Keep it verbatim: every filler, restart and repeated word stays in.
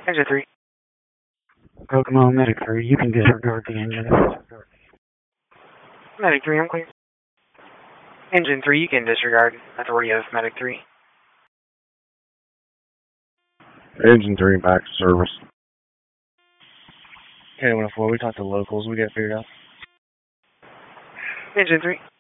Engine three. Kokomo, Medic three, you can disregard the engine. Medic three, I'm clear. Engine three, you can disregard authority of Medic three. Engine three, back to service. Okay, one oh four, we talked to locals, we got it figured out. Engine three.